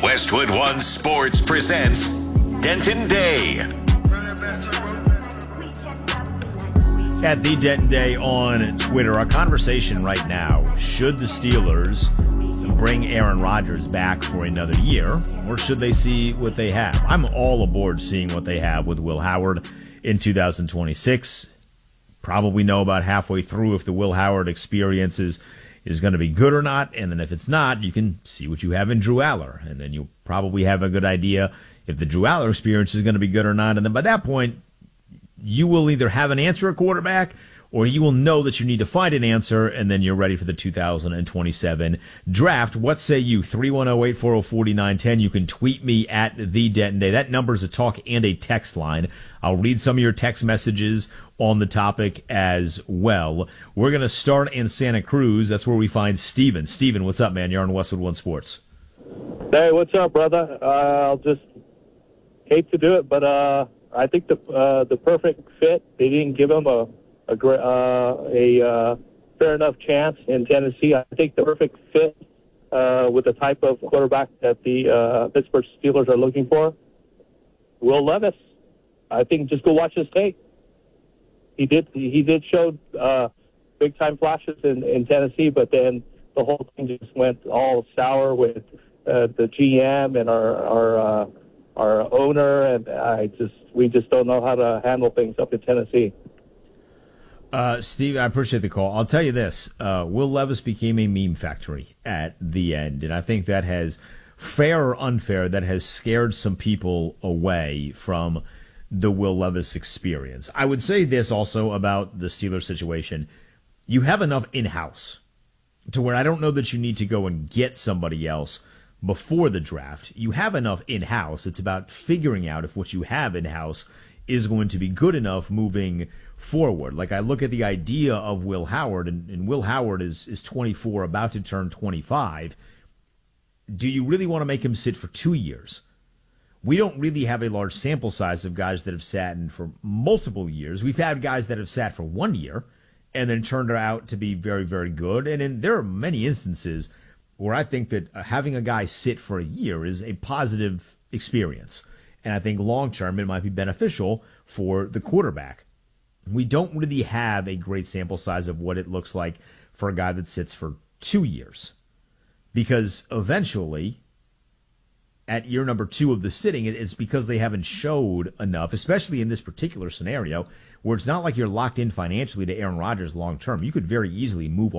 Westwood One Sports presents Denton Day. At the Denton Day on Twitter, our conversation right now, should the Steelers bring Aaron Rodgers back for another year, or should they see what they have? I'm all aboard seeing what they have with Will Howard in 2026. Probably know about halfway through if the Will Howard experience is going to be good or not, and then if it's not, you can see what you have in Drew Aller, and then you'll probably have a good idea if the Drew Aller experience is going to be good or not, and then by that point, you will either have an answer at quarterback or you will know that you need to find an answer, and then you're ready for the 2027 draft. What say you? 310-840-4910. You can tweet me at The Denton Day. That number is a talk and a text line. I'll read some of your text messages on the topic as well. We're going to start in Santa Cruz. That's where we find Steven. Steven, what's up, man? You're on Westwood One Sports. Hey, what's up, brother? I'll just hate to do it, but I think the perfect fit. They didn't give him a fair enough chance in Tennessee. I think the perfect fit with the type of quarterback that the Pittsburgh Steelers are looking for. Will Levis. I think just go watch his tape. He did show big time flashes in Tennessee, but then the whole thing just went all sour with the GM and our owner, and we just don't know how to handle things up in Tennessee. Steve, I appreciate the call. I'll tell you this. Will Levis became a meme factory at the end, and I think that has, fair or unfair, that has scared some people away from the Will Levis experience. I would say this also about the Steelers situation. You have enough in-house to where I don't know that you need to go and get somebody else before the draft. You have enough in-house. It's about figuring out if what you have in-house is going to be good enough moving forward. Like, I look at the idea of Will Howard, and Will Howard is 24, about to turn 25. Do you really want to make him sit for 2 years? We don't really have a large sample size of guys that have sat in for multiple years. We've had guys that have sat for 1 year and then turned out to be very, very good. And there are many instances where I think that having a guy sit for a year is a positive experience. And I think long-term it might be beneficial for the quarterback. We don't really have a great sample size of what it looks like for a guy that sits for 2 years. Because eventually, at year number 2 of the sitting, it's because they haven't showed enough, especially in this particular scenario, where it's not like you're locked in financially to Aaron Rodgers long-term. You could very easily move